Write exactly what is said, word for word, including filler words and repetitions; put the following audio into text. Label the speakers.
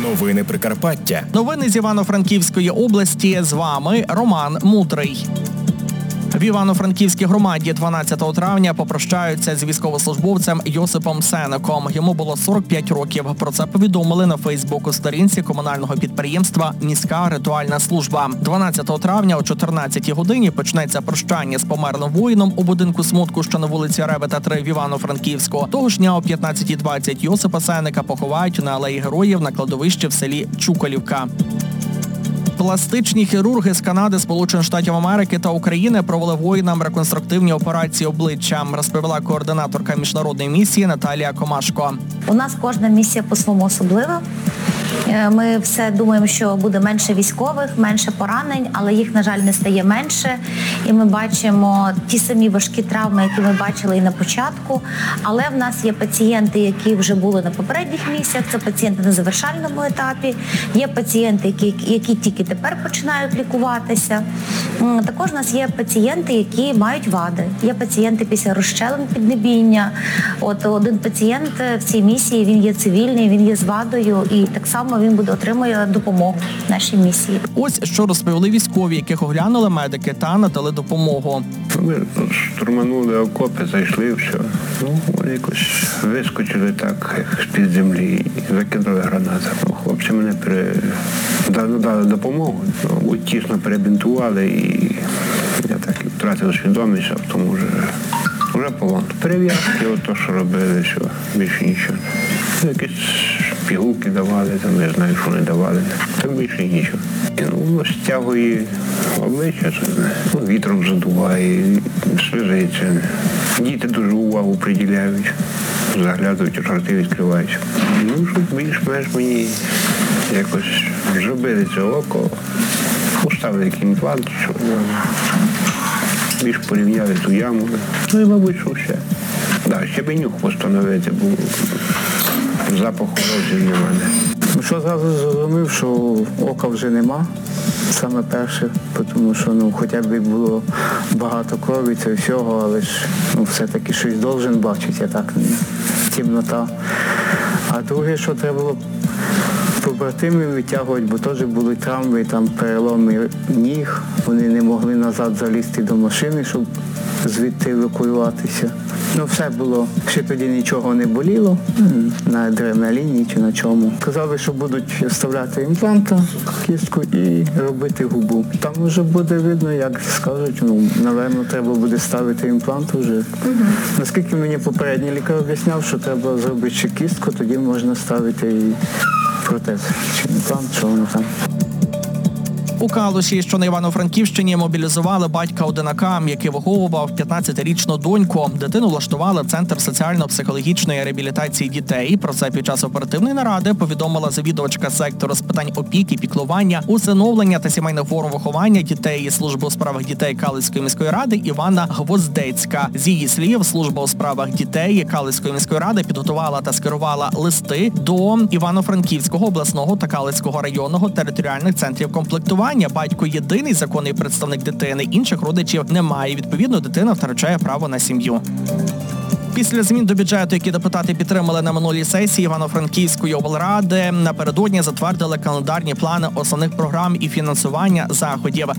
Speaker 1: Новини Прикарпаття.
Speaker 2: Новини з Івано-Франківської області. З вами Роман Мудрий. В Івано-Франківській громаді дванадцятого травня попрощаються з військовослужбовцем Йосипом Сенеком. Йому було сорок п'ять років. Про це повідомили на Фейсбуку-сторінці комунального підприємства «Міська ритуальна служба». дванадцятого травня о чотирнадцятій годині почнеться прощання з померлим воїном у будинку смутку, що на вулиці Ребета, три в Івано-Франківську. Того ж дня о п'ятнадцятій двадцять Йосипа Сенека поховають на алеї Героїв на кладовищі в селі Чуколівка. Пластичні хірурги з Канади, Сполучених Штатів Америки та України провели воїнам реконструктивні операції обличчя, розповіла координаторка міжнародної місії Наталія Комашко.
Speaker 3: У нас кожна місія по-своєму особлива. Ми все думаємо, що буде менше військових, менше поранень, але їх, на жаль, не стає менше. І ми бачимо ті самі важкі травми, які ми бачили і на початку. Але в нас є пацієнти, які вже були на попередніх місіях, це пацієнти на завершальному етапі. Є пацієнти, які, які тільки тепер починають лікуватися. Також у нас є пацієнти, які мають вади. Є пацієнти після розщелин піднебіння. От один пацієнт в цій місії, він є цивільний, він є з вадою, і так само він буде отримує допомогу нашій місії.
Speaker 2: Ось що розповіли військові, яких оглянули медики та надали допомогу.
Speaker 4: Ми штурманули окопи, зайшли, все. Ну, вони якось вискочили так з-під землі і закинули гранати. Ну, хлопці мене при... дали допомогу, ну, тісно перебінтували і я так втратив свідомість, а тому вже, вже полон. Перев'язки, от то, що робили, все, більше нічого. Якісь пігулки давали, там, я знаю, що не давали. Так більше нічого. І, ну, воно стягує обличчя, ну, вітром задуває, сльозиться. Діти дуже увагу приділяють, заглядують, жарти відкриваються. Ну, щоб більш-менш мені якось зробили це око, поставили який імплант, щоб більш порівняли ту яму. Ну і, мабуть, що все. Так, ще б нюх постановити, бо запах хороший для мене.
Speaker 5: Ну що, зразу зрозумів, що ока вже нема, саме перше, тому що ну, хоча б було багато крові, це всього, але ж ну, все-таки щось должен бачити, а так темнота. А друге, що треба було побратимів витягувати, бо теж були травми, там переломи ніг, вони не могли назад залізти до машини, щоб звідти евакуюватися. Ну, все було. Ще тоді нічого не боліло, на адреналіні чи на чому. Казали, що будуть вставляти імпланта, кістку і робити губу. Там вже буде видно, як скажуть, ну, напевно, треба буде ставити імплант вже. Угу. Наскільки мені попередній лікар об'ясняв, що треба зробити ще кістку, тоді можна ставити і протез, чи імплант, що воно там.
Speaker 2: У Калуші, що на Івано-Франківщині, мобілізували батька-одинака, який виховував п'ятнадцятирічну доньку. Дитину влаштували в Центр соціально-психологічної реабілітації дітей. Про це під час оперативної наради повідомила завідувачка сектору з питань опіки, піклування, усиновлення та сімейних форм виховання дітей і служби у справах дітей Калицької міської ради Івана Гвоздецька. З її слів, служба у справах дітей Калицької міської ради підготувала та скерувала листи до Івано-Франківського обласного та Калицького районного територіальних центрів комплектування. Батько єдиний законний представник дитини, інших родичів немає. Відповідно, дитина втрачає право на сім'ю. Після змін до бюджету, які депутати підтримали на минулій сесії Івано-Франківської облради, напередодні затвердили календарні плани основних програм і фінансування заходів.